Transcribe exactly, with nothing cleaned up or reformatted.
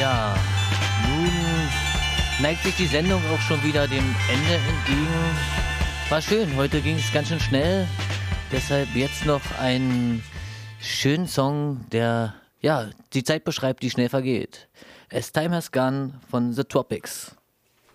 Ja, nun neigt sich die Sendung auch schon wieder dem Ende entgegen. War schön, heute ging es ganz schön schnell. Deshalb jetzt noch einen schönen Song, der ja die Zeit beschreibt, die schnell vergeht. As Time Has Gone von The Tropics.